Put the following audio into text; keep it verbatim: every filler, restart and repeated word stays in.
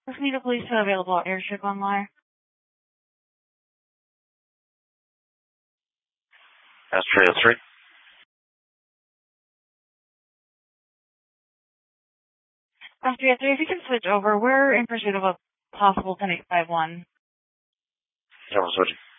Need a police available airship on Lyre. That's three oh three. That's three oh three, if you can switch over, we're in pursuit of a possible ten eight five one. Yeah, we're switching.